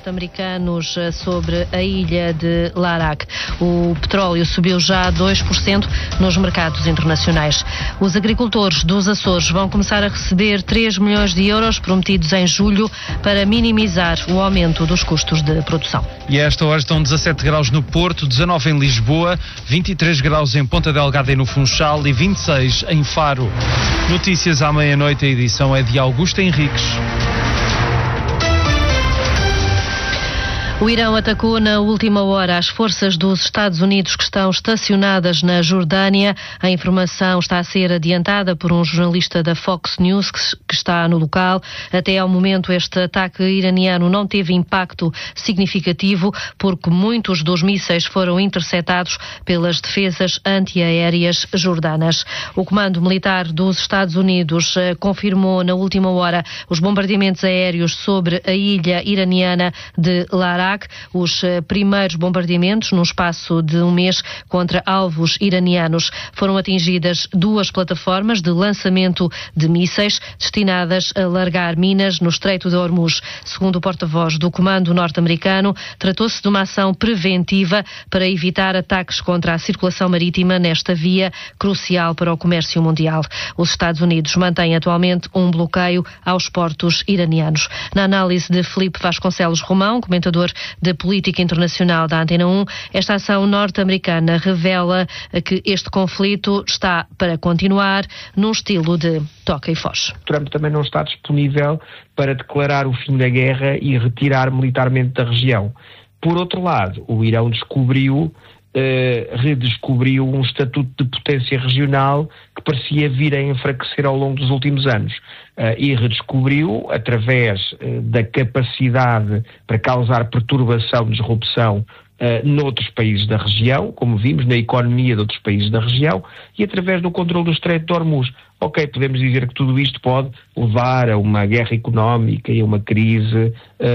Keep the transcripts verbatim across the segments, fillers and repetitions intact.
norte-americanos sobre a ilha de Larak. O petróleo subiu já dois por cento nos mercados internacionais. Os agricultores dos Açores vão começar a receber três milhões de euros prometidos em julho para minimizar o aumento dos custos de produção. E a esta hora estão dezassete graus no Porto, dezanove em Lisboa, vinte e três graus em Ponta Delgada e no Funchal e vinte e seis em Faro. Notícias à meia-noite, a edição é de Augusto Henriques. O Irão atacou na última hora as forças dos Estados Unidos que estão estacionadas na Jordânia. A informação está a ser adiantada por um jornalista da Fox News que está no local. Até ao momento, este ataque iraniano não teve impacto significativo porque muitos dos mísseis foram interceptados pelas defesas antiaéreas jordanas. O Comando Militar dos Estados Unidos confirmou na última hora os bombardeamentos aéreos sobre a ilha iraniana de Larak. Os primeiros bombardeamentos, num espaço de um mês, contra alvos iranianos. Foram atingidas duas plataformas de lançamento de mísseis destinadas a largar minas no Estreito de Hormuz. Segundo o porta-voz do Comando norte-americano, tratou-se de uma ação preventiva para evitar ataques contra a circulação marítima nesta via crucial para o comércio mundial. Os Estados Unidos mantêm atualmente um bloqueio aos portos iranianos. Na análise de Filipe Vasconcelos Romão, comentador de política internacional da Antena um, esta ação norte-americana revela que este conflito está para continuar num estilo de toca e foge. Trump também não está disponível para declarar o fim da guerra e retirar militarmente da região. Por outro lado, o Irão descobriu Uh, redescobriu um estatuto de potência regional que parecia vir a enfraquecer ao longo dos últimos anos uh, e redescobriu através uh, da capacidade para causar perturbação, disrupção uh, noutros países da região, como vimos, na economia de outros países da região e através do controle do Estreito de Hormuz. Ok, podemos dizer que tudo isto pode levar a uma guerra económica e a uma crise,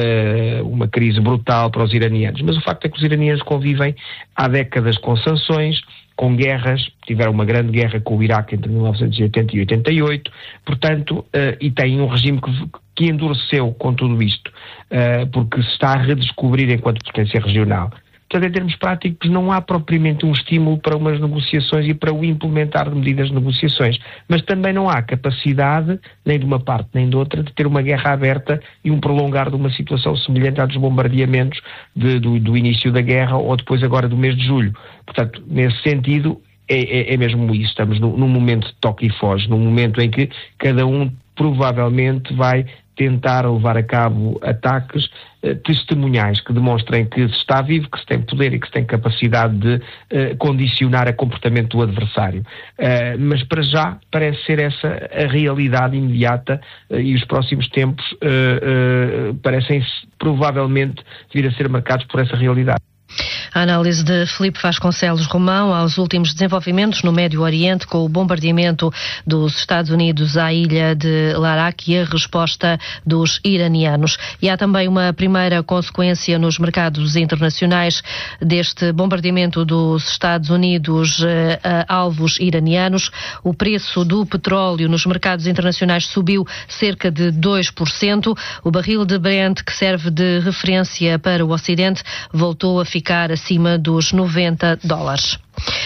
uh, uma crise brutal para os iranianos. Mas o facto é que os iranianos convivem há décadas com sanções, com guerras, tiveram uma grande guerra com o Iraque entre mil novecentos e oitenta e oitenta e oito, portanto, uh, e têm um regime que, que endureceu com tudo isto, uh, porque se está a redescobrir enquanto potência regional. Portanto, em termos práticos, não há propriamente um estímulo para umas negociações e para o implementar de medidas de negociações. Mas também não há capacidade, nem de uma parte nem de outra, de ter uma guerra aberta e um prolongar de uma situação semelhante à dos bombardeamentos de, do, do início da guerra ou depois agora do mês de julho. Portanto, nesse sentido, é, é, é mesmo isso. Estamos num, num momento de toque e foge, num momento em que cada um provavelmente vai tentar levar a cabo ataques eh, testemunhais que demonstrem que se está vivo, que se tem poder e que se tem capacidade de eh, condicionar o comportamento do adversário. Uh, mas para já parece ser essa a realidade imediata uh, e os próximos tempos uh, uh, parecem provavelmente vir a ser marcados por essa realidade. A análise de Filipe Vasconcelos Romão aos últimos desenvolvimentos no Médio Oriente com o bombardeamento dos Estados Unidos à ilha de Larak e a resposta dos iranianos. E há também uma primeira consequência nos mercados internacionais deste bombardeamento dos Estados Unidos a alvos iranianos. O preço do petróleo nos mercados internacionais subiu cerca de dois por cento. O barril de Brent, que serve de referência para o Ocidente, voltou a ficar acima dos noventa dólares.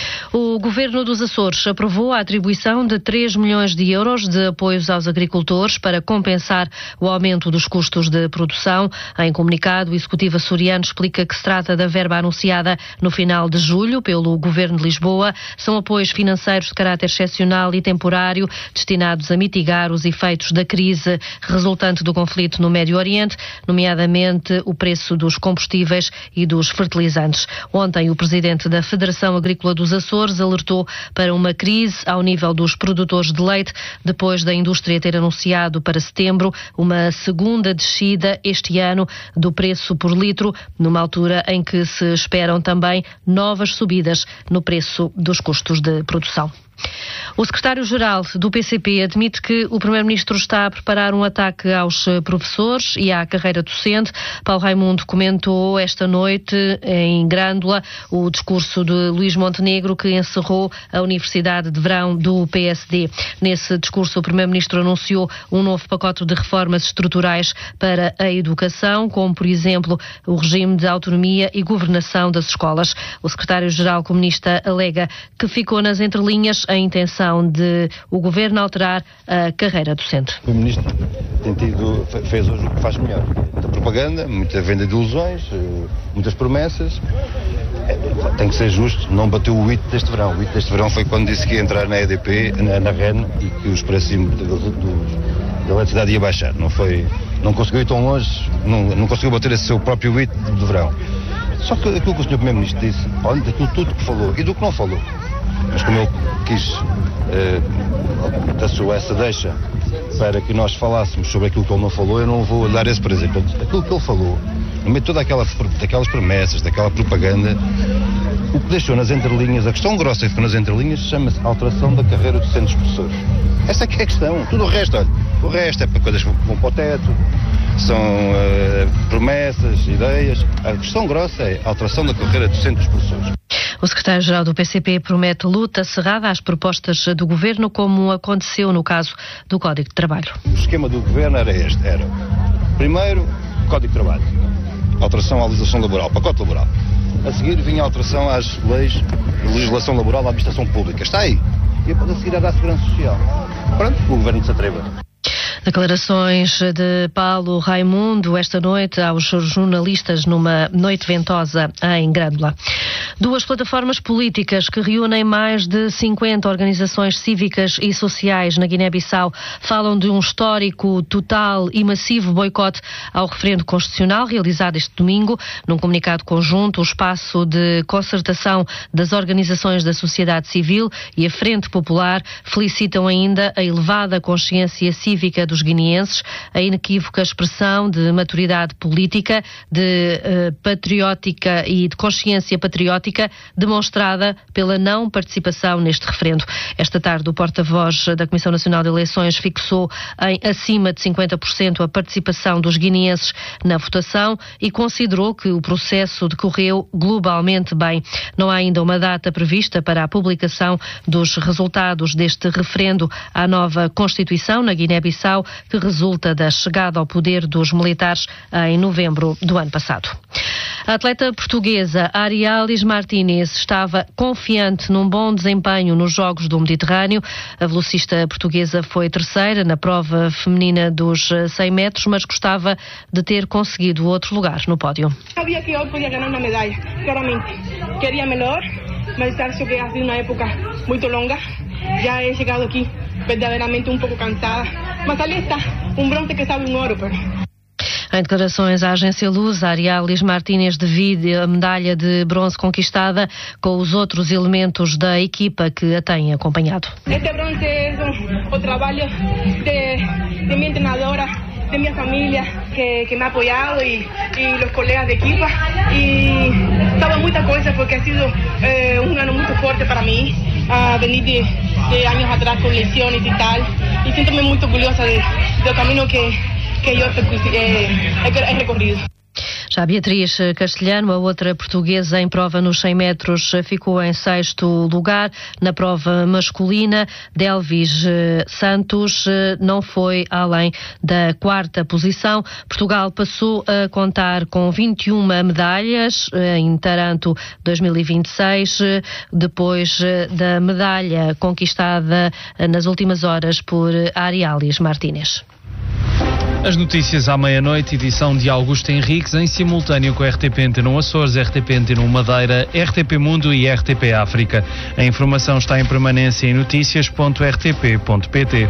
O Governo dos Açores aprovou a atribuição de três milhões de euros de apoios aos agricultores para compensar o aumento dos custos de produção. Em comunicado, o Executivo açoriano explica que se trata da verba anunciada no final de julho pelo Governo de Lisboa. São apoios financeiros de caráter excepcional e temporário destinados a mitigar os efeitos da crise resultante do conflito no Médio Oriente, nomeadamente o preço dos combustíveis e dos fertilizantes. Ontem, o Presidente da Federação Agrícola dos Açores alertou para uma crise ao nível dos produtores de leite, depois da indústria ter anunciado para setembro uma segunda descida este ano do preço por litro, numa altura em que se esperam também novas subidas no preço dos custos de produção. O secretário-geral do P C P admite que o primeiro-ministro está a preparar um ataque aos professores e à carreira docente. Paulo Raimundo comentou esta noite em Grândola o discurso de Luís Montenegro, que encerrou a Universidade de Verão do P S D. Nesse discurso, o primeiro-ministro anunciou um novo pacote de reformas estruturais para a educação, como, por exemplo, o regime de autonomia e governação das escolas. O secretário-geral comunista alega que ficou nas entrelinhas a intenção de o governo alterar a carreira docente. O ministro tem tido, fez hoje o que faz melhor. Muita propaganda, muita venda de ilusões, muitas promessas. Tem que ser justo, não bateu o I T deste verão. O I T deste verão foi quando disse que ia entrar na E D P, na, na R E N, e que os preços da eletricidade ia baixar. Não foi, não conseguiu ir tão longe, não, não conseguiu bater esse seu próprio I T do verão. Só que aquilo que o senhor Primeiro-Ministro disse, olha, daquilo tudo que falou e do que não falou, mas como ele quis uh, da sua essa deixa para que nós falássemos sobre aquilo que ele não falou, eu não vou dar esse por exemplo. Aquilo que ele falou, no meio de toda aquela, daquelas promessas, daquela propaganda, o que deixou nas entrelinhas, a questão grossa que ficou nas entrelinhas, chama-se alteração da carreira de docentes professores. Essa é que é a questão. Tudo o resto, olha, o resto é para coisas que vão para o teto, são uh, promessas, ideias. A questão grossa é a alteração da carreira de docentes professores. O secretário-geral do P C P promete luta cerrada às propostas do governo, como aconteceu no caso do Código de Trabalho. O esquema do governo era este, era primeiro, Código de Trabalho, alteração à legislação laboral, pacote laboral. A seguir vinha a alteração às leis de legislação laboral à administração pública. Está aí. E depois a seguir era a Segurança Social. Pronto, o governo se atreva. Declarações de Paulo Raimundo esta noite aos jornalistas numa noite ventosa em Grândola. Duas plataformas políticas que reúnem mais de cinquenta organizações cívicas e sociais na Guiné-Bissau falam de um histórico, total e massivo boicote ao referendo constitucional realizado este domingo. Num comunicado conjunto, o Espaço de Concertação das Organizações da Sociedade Civil e a Frente Popular felicitam ainda a elevada consciência cívica dos guineenses, a inequívoca expressão de maturidade política, de uh, patriótica e de consciência patriótica demonstrada pela não participação neste referendo. Esta tarde, o porta-voz da Comissão Nacional de Eleições fixou em acima de cinquenta por cento a participação dos guineenses na votação e considerou que o processo decorreu globalmente bem. Não há ainda uma data prevista para a publicação dos resultados deste referendo à nova Constituição na Guiné-Bissau, que resulta da chegada ao poder dos militares em novembro do ano passado. A atleta portuguesa Arialis Martínez estava confiante num bom desempenho nos Jogos do Mediterrâneo. A velocista portuguesa foi terceira na prova feminina dos cem metros, mas gostava de ter conseguido outro lugar no pódio. Sabia que eu podia ganhar uma medalha, claramente. Queria melhor, mas acho que ha sido uma época muito longa. Já he chegado aqui verdadeiramente um pouco cansada, mas ali está, um bronze que sabe um ouro. Pero... Em declarações à agência Luz, Arialis Martínez divide a medalha de bronze conquistada com os outros elementos da equipa que a têm acompanhado. Este bronze é o, o trabalho de, de minha treinadora, de minha família que, que me ha apoiado e, e os colegas de equipa, e estava muita coisa porque ha sido eh, um ano muito forte para mim, a venir de, de anos atrás com lesões e tal, e sinto-me muito orgulhosa de, do caminho que, que eu eh, he recorrido. Já Beatriz Castelhano, a outra portuguesa em prova nos cem metros, ficou em sexto lugar. Na prova masculina, Delvis Santos não foi além da quarta posição. Portugal passou a contar com vinte e uma medalhas em Taranto dois mil e vinte e seis, depois da medalha conquistada nas últimas horas por Arialis Martínez. As notícias à meia-noite, edição de Augusto Henriques, em simultâneo com a R T P Antena Açores, R T P Antena Madeira, R T P Mundo e R T P África. A informação está em permanência em notícias ponto r t p ponto p t.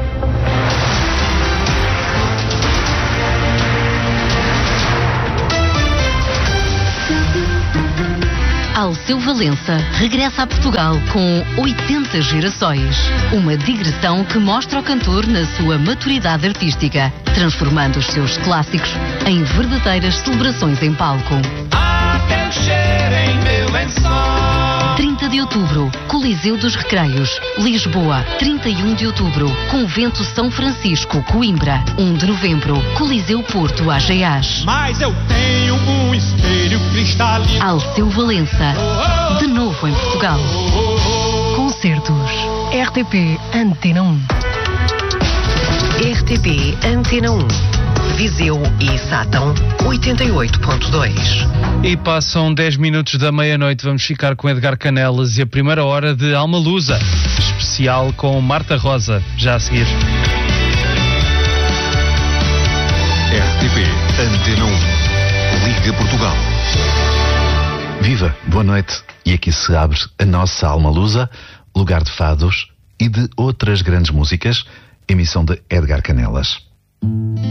Alceu Valença regressa a Portugal com oitenta gerações. Uma digressão que mostra o cantor na sua maturidade artística, transformando os seus clássicos em verdadeiras celebrações em palco. Há teu cheiro em meu lençol. trinta de outubro, Coliseu dos Recreios, Lisboa. trinta e um de outubro, Convento São Francisco, Coimbra. um de novembro, Coliseu Porto, Ageás. Mas eu tenho um espelho cristalino. Alceu Valença, de novo em Portugal. Concertos. R T P Antena um. R T P Antena um. Viseu e Sátão, oitenta e oito ponto dois. E passam dez minutos da meia-noite, vamos ficar com Edgar Canelas e a primeira hora de Alma Lusa, especial com Marta Rosa, já a seguir. R T P Antena um. Liga Portugal. Viva, boa noite. E aqui se abre a nossa Alma Lusa, lugar de fados e de outras grandes músicas, emissão de Edgar Canelas.